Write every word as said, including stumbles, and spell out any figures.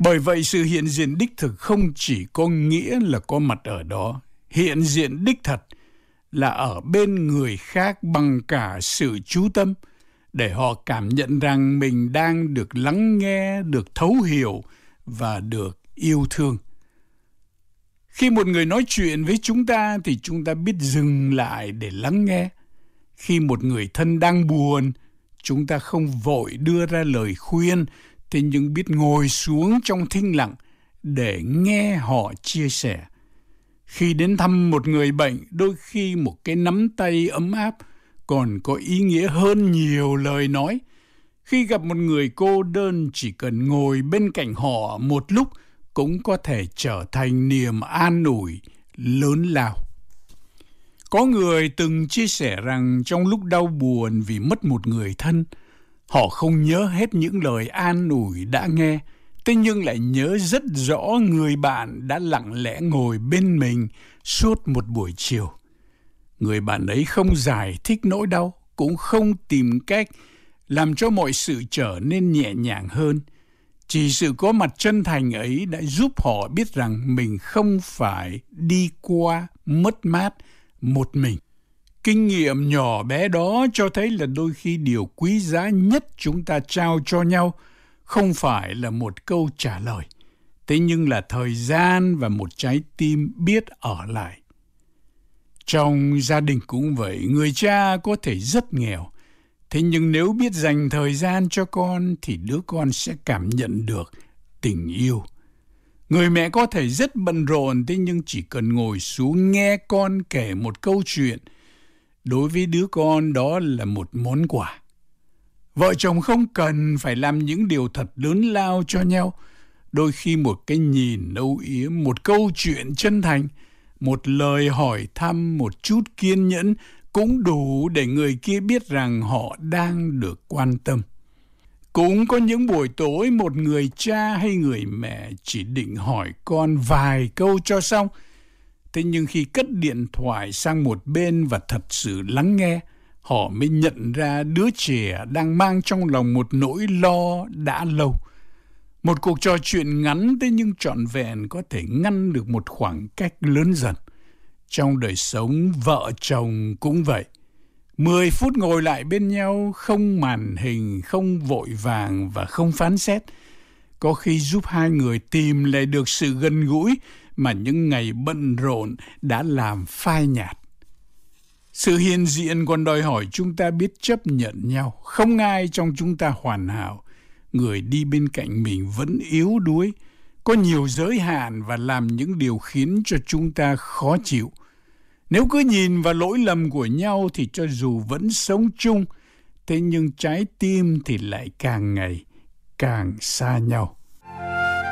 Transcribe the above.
Bởi vậy sự hiện diện đích thực không chỉ có nghĩa là có mặt ở đó. Hiện diện đích thật là ở bên người khác bằng cả sự chú tâm, để họ cảm nhận rằng mình đang được lắng nghe, được thấu hiểu và được yêu thương. Khi một người nói chuyện với chúng ta thì chúng ta biết dừng lại để lắng nghe. Khi một người thân đang buồn, chúng ta không vội đưa ra lời khuyên, thế nhưng biết ngồi xuống trong thinh lặng để nghe họ chia sẻ. Khi đến thăm một người bệnh, đôi khi một cái nắm tay ấm áp còn có ý nghĩa hơn nhiều lời nói. Khi gặp một người cô đơn, chỉ cần ngồi bên cạnh họ một lúc cũng có thể trở thành niềm an ủi lớn lao. Có người từng chia sẻ rằng trong lúc đau buồn vì mất một người thân, họ không nhớ hết những lời an ủi đã nghe, thế nhưng lại nhớ rất rõ người bạn đã lặng lẽ ngồi bên mình suốt một buổi chiều. Người bạn ấy không giải thích nỗi đau, cũng không tìm cách làm cho mọi sự trở nên nhẹ nhàng hơn. Chỉ sự có mặt chân thành ấy đã giúp họ biết rằng mình không phải đi qua mất mát một mình. Kinh nghiệm nhỏ bé đó cho thấy là đôi khi điều quý giá nhất chúng ta trao cho nhau không phải là một câu trả lời, thế nhưng là thời gian và một trái tim biết ở lại. Trong gia đình cũng vậy, người cha có thể rất nghèo, thế nhưng nếu biết dành thời gian cho con thì đứa con sẽ cảm nhận được tình yêu. Người mẹ có thể rất bận rộn, thế nhưng chỉ cần ngồi xuống nghe con kể một câu chuyện, đối với đứa con đó là một món quà. Vợ chồng không cần phải làm những điều thật lớn lao cho nhau. Đôi khi một cái nhìn âu yếm, một câu chuyện chân thành, một lời hỏi thăm, một chút kiên nhẫn cũng đủ để người kia biết rằng họ đang được quan tâm. Cũng có những buổi tối một người cha hay người mẹ chỉ định hỏi con vài câu cho xong. Thế nhưng khi cất điện thoại sang một bên và thật sự lắng nghe, họ mới nhận ra đứa trẻ đang mang trong lòng một nỗi lo đã lâu. Một cuộc trò chuyện ngắn thế nhưng trọn vẹn có thể ngăn được một khoảng cách lớn dần. Trong đời sống vợ chồng cũng vậy. Mười phút ngồi lại bên nhau, không màn hình, không vội vàng và không phán xét, có khi giúp hai người tìm lại được sự gần gũi mà những ngày bận rộn đã làm phai nhạt. Sự hiện diện còn đòi hỏi chúng ta biết chấp nhận nhau. Không ai trong chúng ta hoàn hảo. Người đi bên cạnh mình vẫn yếu đuối, có nhiều giới hạn và làm những điều khiến cho chúng ta khó chịu. Nếu cứ nhìn vào lỗi lầm của nhau thì cho dù vẫn sống chung, thế nhưng trái tim thì lại càng ngày càng xa nhau.